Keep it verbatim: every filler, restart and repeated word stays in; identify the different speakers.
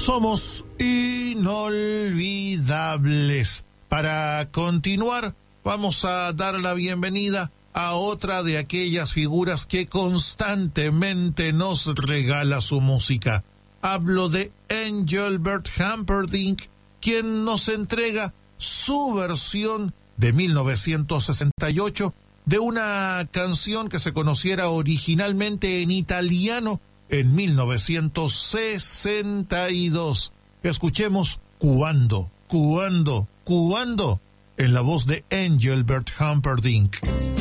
Speaker 1: Somos inolvidables. Para continuar, vamos a dar la bienvenida a otra de aquellas figuras que constantemente nos regala su música. Hablo de Engelbert Humperdinck, quien nos entrega su versión de mil novecientos sesenta y ocho de una canción que se conociera originalmente en italiano en mil novecientos sesenta y dos. Escuchemos Cuando, Cuando, Cuando, en la voz de Engelbert Humperdinck.